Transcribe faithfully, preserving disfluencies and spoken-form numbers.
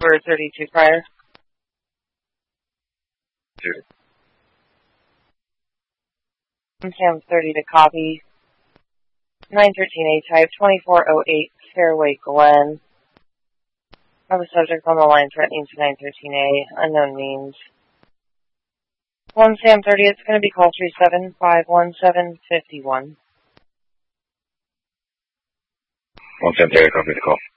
for thirty-two prior. Two. Sam thirty to copy. nine thirteen A type, twenty-four oh eight Fairway Glen. I have a subject on the line threatening to nine thirteen A, unknown means. one Sam thirty, it's going to be call three seven five one seven five one. one Sam thirty, copy the call.